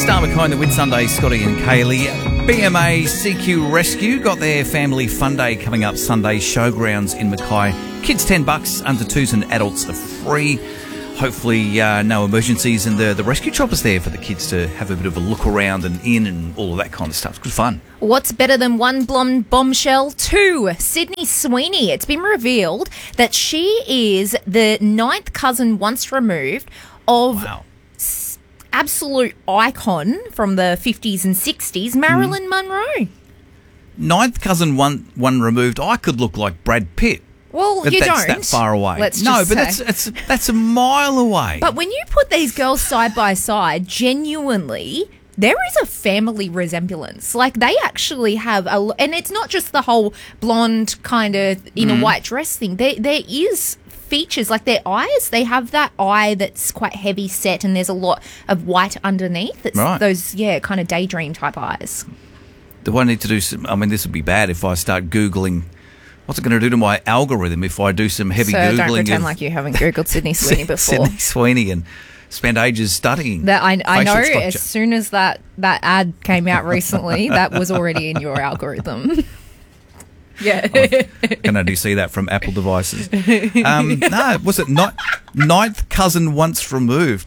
Star McKay, the Whitsunday, Scotty and Kaylee. BMA CQ Rescue got their family fun day coming up Sunday. Showgrounds in Mackay. Kids $10, under twos and adults are free. Hopefully no emergencies, and the rescue chopper's there for the kids to have a bit of a look around and in and all of that kind of stuff. It's good fun. What's better than one blonde bombshell? Two, Sydney Sweeney. It's been revealed that she is the 9th cousin once removed of absolute icon from the 50s and 60s, Marilyn Monroe. 9th cousin one removed. I could look like Brad Pitt. Well, you that's don't. That far away. Let's no, just but say. that's a mile away. But when you put these girls side by side, genuinely, there is a family resemblance. Like, they actually have and it's not just the whole blonde kind of in a white dress thing. There is features, like their eyes. They have that eye that's quite heavy set, and there's a lot of white underneath. It's those, kind of daydream type eyes. Do I need to do some? I mean, this would be bad if I start Googling. What's it going to do to my algorithm if I do some heavy Googling? Don't pretend like you haven't Googled Sydney Sweeney before. Sydney Sweeney and spent ages studying that. I know structure. as soon as that ad came out recently, that was already in your algorithm. Yeah. I can only see that from Apple devices. No, was it not 9th cousin once removed?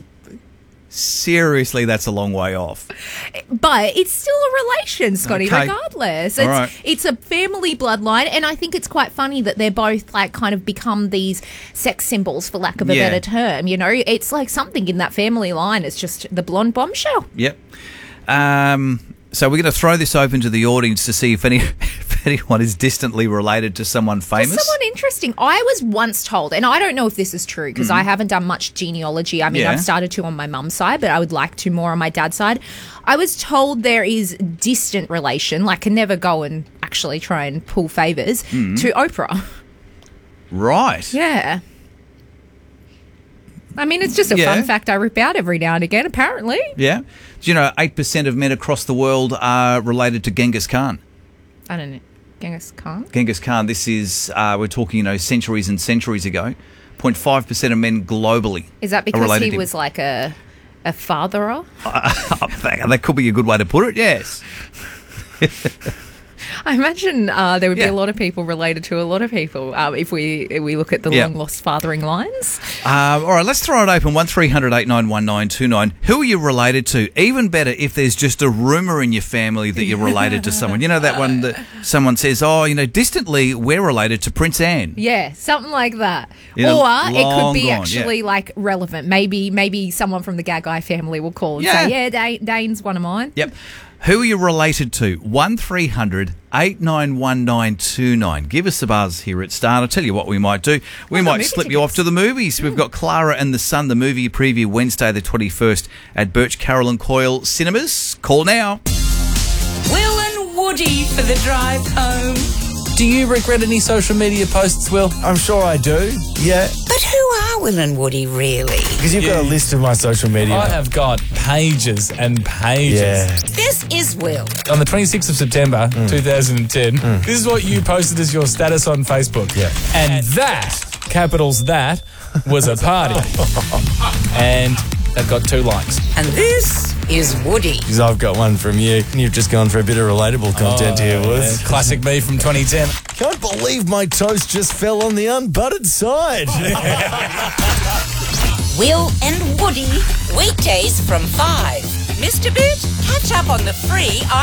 Seriously, that's a long way off. But it's still a relation, Scotty, Okay. regardless. Right. It's a family bloodline, and I think it's quite funny that they're both like kind of become these sex symbols, for lack of a better term. You know, it's like something in that family line is just the blonde bombshell. Yep. So we're going to throw this open to the audience to see if anyone is distantly related to someone famous. Someone interesting. I was once told, and I don't know if this is true because I haven't done much genealogy. I mean, I've started to on my mum's side, but I would like to more on my dad's side. I was told there is distant relation, like can never go and actually try and pull favours, to Oprah. Right. Yeah. I mean, it's just a fun fact I rip out every now and again, apparently. Yeah. Do you know 8% of men across the world are related to Genghis Khan? I don't know. Genghis Khan? Genghis Khan, this is, we're talking, centuries and centuries ago. 0.5% of men globally. Is that because he was like a fatherer? That could be a good way to put it, yes. I imagine there would be a lot of people related to a lot of people if we look at the long-lost fathering lines. All right, let's throw it open. 1300 891929. Who are you related to? Even better if there's just a rumour in your family that you're related to someone. You know that one that someone says, distantly we're related to Prince Anne. Yeah, something like that. You know, or it could be gone, actually like relevant. Maybe someone from the Gagai family will call and say, Dane's one of mine. Yep. Who are you related to? 1300 891929. Give us a buzz here at Star. I'll tell you what we might do. We might slip you off to the movies. We've got Clara and the Sun, the movie preview, Wednesday the 21st at Birch, Carroll and Coyle Cinemas. Call now. Will and Woody for the drive home. Do you regret any social media posts, Will? I'm sure I do, yeah. But who are Will and Woody really? Because you've got a list of my social media. I have got pages and pages. Yeah. This is Will. On the 26th of September 2010, this is what you posted as your status on Facebook. Yeah. And that, capitals that, was a party. And that got 2 likes. And this is Woody. Because I've got one from you. And you've just gone for a bit of relatable content here, Woods. Yeah, classic me from 2010. Can't believe my toast just fell on the unbuttered side. Will and Woody, weekdays from 5. Missed a bit? Catch up on the free